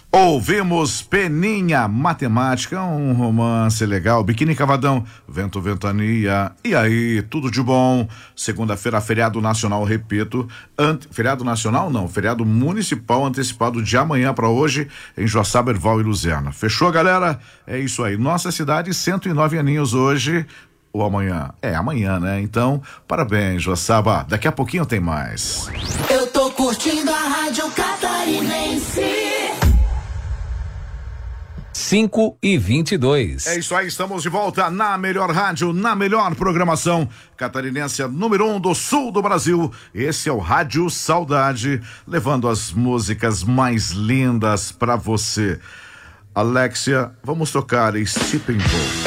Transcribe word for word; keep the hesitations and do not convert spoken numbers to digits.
Ouvimos Peninha Matemática, um romance legal, Biquíni Cavadão, Vento Ventania, e aí, tudo de bom. Segunda-feira, feriado nacional, repito, ante, feriado nacional não, feriado municipal antecipado de amanhã para hoje em Joaçaba, Erval e Luzerna. Fechou, galera? É isso aí, nossa cidade, cento e nove aninhos hoje ou amanhã? É, amanhã, né? Então, parabéns, Joaçaba, daqui a pouquinho tem mais. Eu tô curtindo a Rádio Catarinense. cinco e vinte e dois. É isso aí, estamos de volta na melhor rádio, na melhor programação catarinense número um do sul do Brasil. Esse é o Rádio Saudade, levando as músicas mais lindas pra você. Alexia, vamos tocar Stephen Wolf.